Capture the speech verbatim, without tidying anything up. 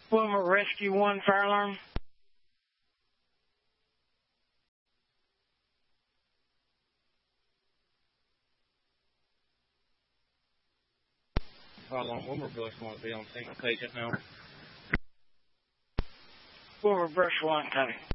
Wilmer Rescue one, fire alarm. How long Wilmerville is going to be on scene patient now? Wilmer Brush one, copy.